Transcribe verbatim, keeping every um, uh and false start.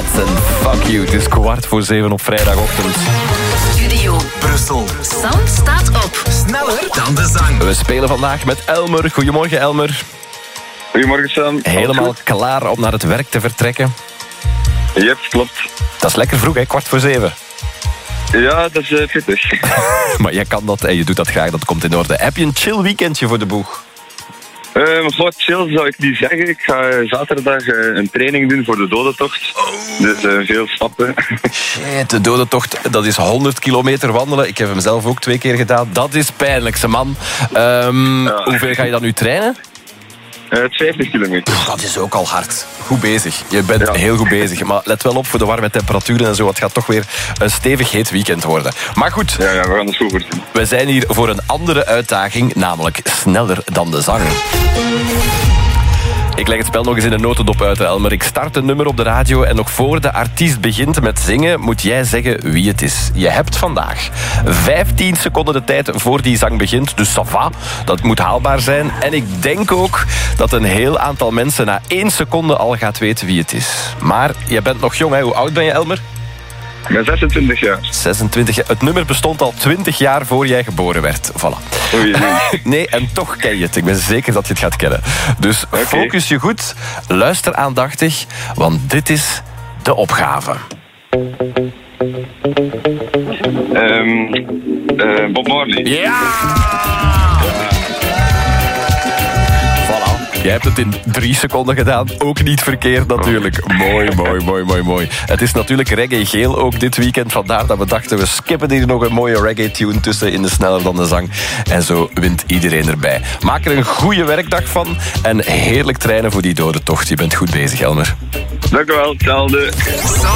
Cats en Fuck You. Het is kwart voor zeven op vrijdagochtend. Studio Brussel. Sound staat op. Sneller dan de zang. We spelen vandaag met Elmer. Goedemorgen, Elmer. Goedemorgen, Sam. Helemaal klaar om naar het werk te vertrekken? Yep, klopt. Dat is lekker vroeg, hè? Kwart voor zeven. Ja, dat is uh, pittig. Maar jij kan dat en je doet dat graag, dat komt in orde. Heb je een chill weekendje voor de boeg? Uh, maar voor chill zou ik niet zeggen. Ik ga uh, zaterdag uh, een training doen voor de dodentocht. Dus uh, veel stappen. Shit, de dodentocht, dat is honderd kilometer wandelen. Ik heb hem zelf ook twee keer gedaan. Dat is pijnlijk, man. Um, Ja. Hoeveel ga je dan nu trainen? Uh, vijftig kilometer. Dat is ook al hard. Goed bezig. Je bent Ja. heel goed bezig. Maar let wel op voor de warme temperaturen en zo. Het gaat toch weer een stevig heet weekend worden. Maar goed, Ja, ja, we gaan het goed doen. we zijn hier voor een andere uitdaging. Namelijk sneller dan de zang. Ik leg het spel nog eens in een notendop uit, Elmer. Ik start een nummer op de radio en nog voor de artiest begint met zingen moet jij zeggen wie het is. Je hebt vandaag vijftien seconden de tijd voor die zang begint. Dus ça va, dat moet haalbaar zijn. En ik denk ook dat een heel aantal mensen na één seconde al gaat weten wie het is. Maar je bent nog jong, hè? Hoe oud ben je, Elmer? Ik ben zesentwintig jaar. zesentwintig jaar. Het nummer bestond al twintig jaar voor jij geboren werd. Voilà. Oei, oei. Nee, en toch ken je het. Ik ben zeker dat je het gaat kennen. Dus Oké. focus je goed, luister aandachtig, want dit is de opgave. Um, uh, Bob Marley. Ja! Voilà. Jij hebt het in drie seconden gedaan. Ook niet verkeerd natuurlijk. Mooi, mooi, mooi, mooi, mooi. Het is natuurlijk reggae geel ook dit weekend. Vandaar dat we dachten, we skippen hier nog een mooie reggae tune tussen in de sneller dan de zang. En zo wint iedereen erbij. Maak er een goede werkdag van. En heerlijk trainen voor die dodentocht. Je bent goed bezig, Elmer. Dank u wel, hetzelfde.